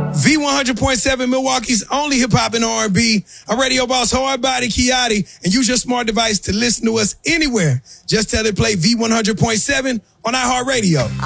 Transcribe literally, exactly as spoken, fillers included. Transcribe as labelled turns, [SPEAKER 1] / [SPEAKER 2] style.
[SPEAKER 1] V one hundred point seven, Milwaukee's only hip-hop and R and B. I'm Radio Boss Hardbody Kiati, and use your smart device to listen to us anywhere. Just tell it play V one hundred point seven on iHeartRadio.